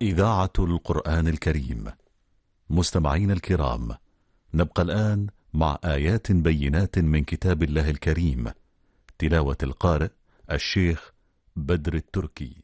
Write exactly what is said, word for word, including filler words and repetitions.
إذاعة القرآن الكريم. مستمعين الكرام، نبقى الآن مع آيات بينات من كتاب الله الكريم، تلاوة القارئ الشيخ بدر التركي.